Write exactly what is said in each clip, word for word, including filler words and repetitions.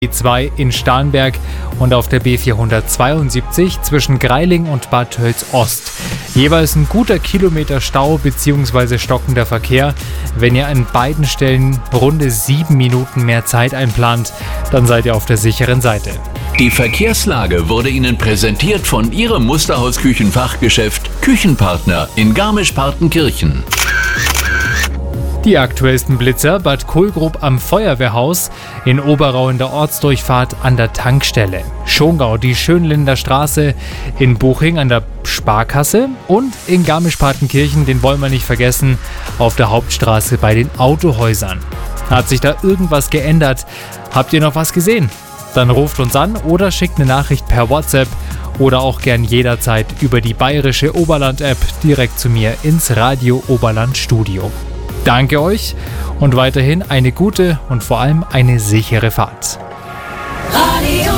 B zwei in Starnberg und auf der B vierhundertzweiundsiebzig zwischen Greiling und Bad Tölz-Ost. Jeweils ein guter Kilometer Stau bzw. stockender Verkehr. Wenn ihr an beiden Stellen runde sieben Minuten mehr Zeit einplant, dann seid ihr auf der sicheren Seite. Die Verkehrslage wurde Ihnen präsentiert von Ihrem Musterhaus-Küchenfachgeschäft Küchenpartner in Garmisch-Partenkirchen. Die aktuellsten Blitzer: Bad Kohlgrub am Feuerwehrhaus, in Oberau in der Ortsdurchfahrt an der Tankstelle, Schongau die Schönlinder Straße, in Buching an der Sparkasse und in Garmisch-Partenkirchen, den wollen wir nicht vergessen, auf der Hauptstraße bei den Autohäusern. Hat sich da irgendwas geändert? Habt ihr noch was gesehen? Dann ruft uns an oder schickt eine Nachricht per WhatsApp oder auch gern jederzeit über die bayerische Oberland-App direkt zu mir ins Radio Oberland Studio. Danke euch und weiterhin eine gute und vor allem eine sichere Fahrt. Radio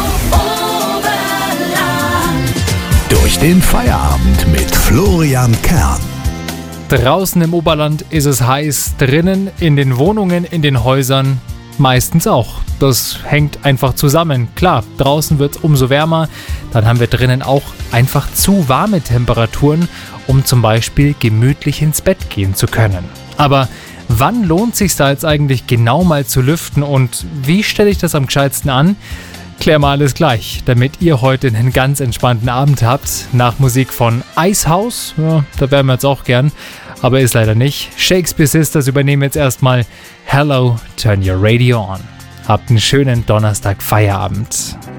Oberland. Durch den Feierabend mit Florian Kern. Draußen im Oberland ist es heiß, drinnen in den Wohnungen, in den Häusern meistens auch. Das hängt einfach zusammen. Klar, draußen wird es umso wärmer, dann haben wir drinnen auch einfach zu warme Temperaturen, um zum Beispiel gemütlich ins Bett gehen zu können. Aber wann lohnt es sich da jetzt eigentlich genau mal zu lüften und wie stelle ich das am gescheitsten an? Klär mal alles gleich, damit ihr heute einen ganz entspannten Abend habt. Nach Musik von Icehouse, ja, da wären wir jetzt auch gern, aber ist leider nicht. Shakespeare Sisters übernehmen jetzt erstmal Hello, Turn Your Radio On. Habt einen schönen Donnerstag Feierabend.